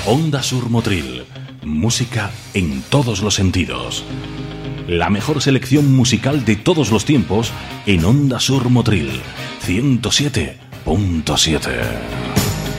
Onda Sur Motril, música en todos los sentidos. La mejor selección musical de todos los tiempos en Onda Sur Motril 107.7.